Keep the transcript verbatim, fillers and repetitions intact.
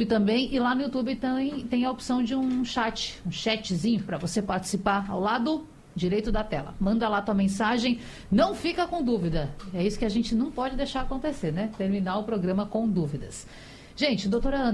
YouTube também, e lá no YouTube tem, tem a opção de um chat, um chatzinho para você participar ao lado direito da tela. Manda lá tua mensagem, não fica com dúvida. É isso que a gente não pode deixar acontecer, né? Terminar o programa com dúvidas. Gente, doutora Ana,